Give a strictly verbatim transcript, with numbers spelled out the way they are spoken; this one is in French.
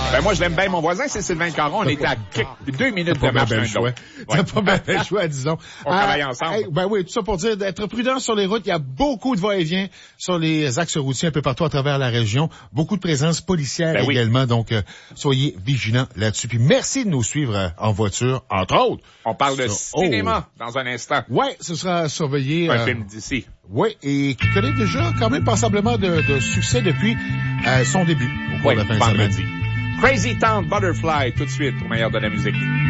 Ben, moi, je l'aime bien. Mon voisin, c'est Sylvain Caron. On était à deux minutes de marche d'un de l'autre. T'as pas bien le choix, disons. On travaille ensemble. Hey, ben oui, tout ça pour dire d'être prudent sur les routes. Il y a beaucoup de va-et-vient sur les axes routiers un peu partout à travers la région. Beaucoup de présence policière ben également. Oui. Donc, euh, soyez vigilants là-dessus. Puis merci de nous suivre euh, en voiture, entre autres. On parle de sur... cinéma oh. dans un instant. Ouais, ce sera surveillé. Un euh... film d'ici. Oui, et qui connaît déjà quand même passablement de, de succès depuis euh, son début au cours oui, de la fin vendredi. de semaine. Crazy Town Butterfly, tout de suite, au meilleur de la musique.